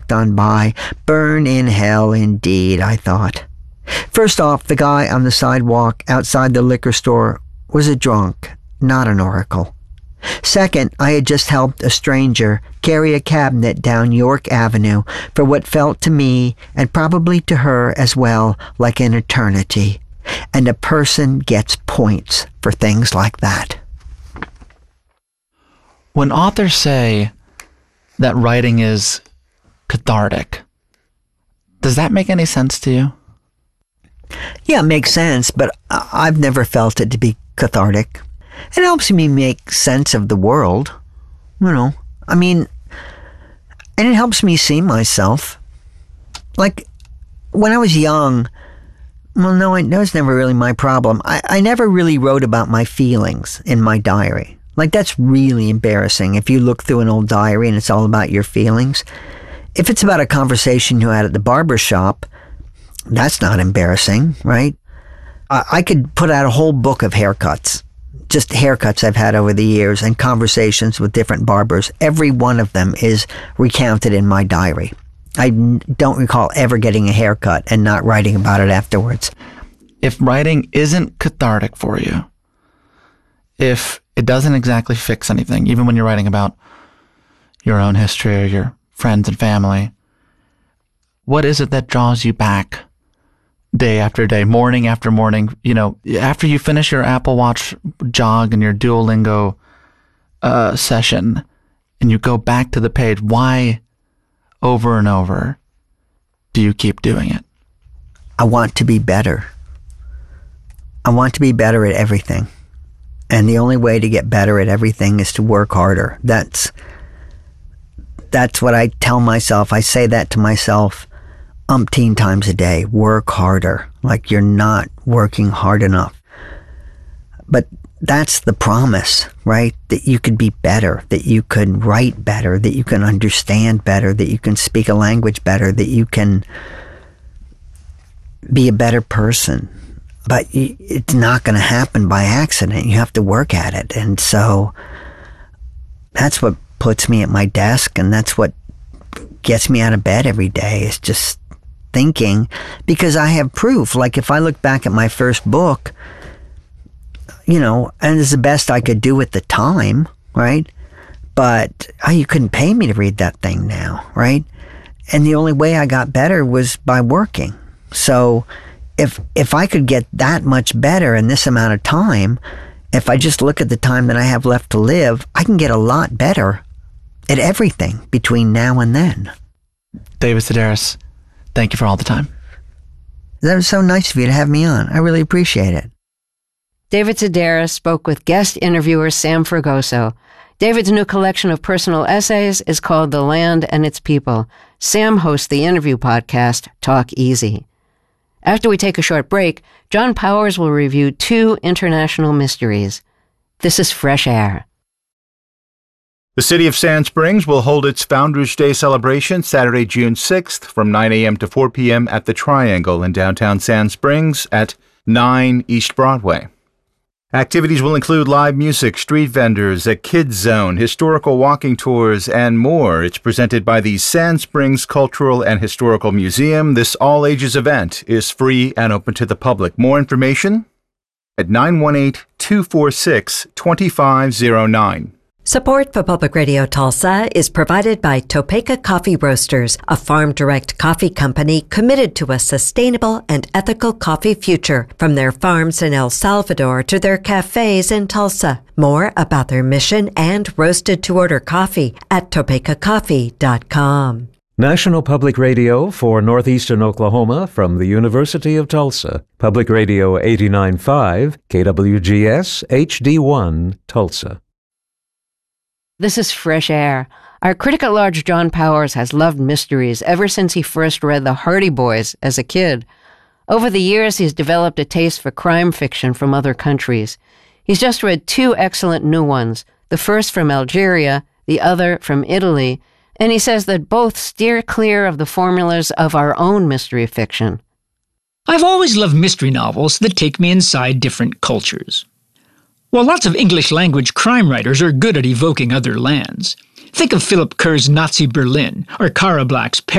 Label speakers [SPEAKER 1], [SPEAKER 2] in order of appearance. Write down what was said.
[SPEAKER 1] walked on by. Burn in hell indeed, I thought. First off, the guy on the sidewalk outside the liquor store was a drunk, not an oracle. Second, I had just helped a stranger carry a cabinet down York Avenue for what felt to me, and probably to her as well, like an eternity. And a person gets points for things like that.
[SPEAKER 2] When authors say that writing is cathartic, does that make any sense to you?
[SPEAKER 1] Yeah, it makes sense, but I've never felt it to be cathartic. It helps me make sense of the world, and it helps me see myself. Like, when I was young, that was never really my problem. I never really wrote about my feelings in my diary. Like, that's really embarrassing if you look through an old diary and it's all about your feelings. If it's about a conversation you had at the barber shop, that's not embarrassing, right? I could put out a whole book of haircuts. Just haircuts I've had over the years and conversations with different barbers. Every one of them is recounted in my diary. I don't recall ever getting a haircut and not writing about it afterwards.
[SPEAKER 2] If writing isn't cathartic for you, if it doesn't exactly fix anything, even when you're writing about your own history or your friends and family, what is it that draws you back day after day, morning after morning? After you finish your Apple Watch jog and your Duolingo session and you go back to the page, why over and over do you keep doing it?
[SPEAKER 1] I want to be better. I want to be better at everything. And the only way to get better at everything is to work harder. That's what I tell myself. I say that to myself umpteen times a day. Work harder. Like you're not working hard enough. But that's the promise, right? That you could be better, that you could write better, that you can understand better, that you can speak a language better, that you can be a better person. But it's not going to happen by accident. You have to work at it. And so that's what puts me at my desk, and that's what gets me out of bed every day, is just thinking, because I have proof. Like if I look back at my first book, and it's the best I could do at the time, right? But you couldn't pay me to read that thing now, right? And the only way I got better was by working. So if I could get that much better in this amount of time, if I just look at the time that I have left to live, I can get a lot better at everything between now and then.
[SPEAKER 2] David Sedaris, thank you for all the time.
[SPEAKER 1] That was so nice of you to have me on. I really appreciate it.
[SPEAKER 3] David Sedaris spoke with guest interviewer Sam Fragoso. David's new collection of personal essays is called The Land and Its People. Sam hosts the interview podcast, Talk Easy. After we take a short break, John Powers will review 2 international mysteries. This is Fresh Air.
[SPEAKER 4] The city of Sand Springs will hold its Founders Day celebration Saturday, June 6th from 9 a.m. to 4 p.m. at the Triangle in downtown Sand Springs at 9 East Broadway. Activities will include live music, street vendors, a kids zone, historical walking tours, and more. It's presented by the Sand Springs Cultural and Historical Museum. This all-ages event is free and open to the public. More information at 918-246-2509.
[SPEAKER 5] Support for Public Radio Tulsa is provided by Topeka Coffee Roasters, a farm-direct coffee company committed to a sustainable and ethical coffee future, from their farms in El Salvador to their cafes in Tulsa. More about their mission and roasted-to-order coffee at topekacoffee.com.
[SPEAKER 6] National Public Radio for Northeastern Oklahoma from the University of Tulsa. Public Radio 89.5, KWGS HD1, Tulsa.
[SPEAKER 3] This is Fresh Air. Our critic at large, John Powers, has loved mysteries ever since he first read The Hardy Boys as a kid. Over the years, he's developed a taste for crime fiction from other countries. He's just read 2 excellent new ones, the first from Algeria, the other from Italy, and he says that both steer clear of the formulas of our own mystery fiction.
[SPEAKER 7] I've always loved mystery novels that take me inside different cultures. While lots of English-language crime writers are good at evoking other lands, think of Philip Kerr's Nazi Berlin or Cara Black's Paris.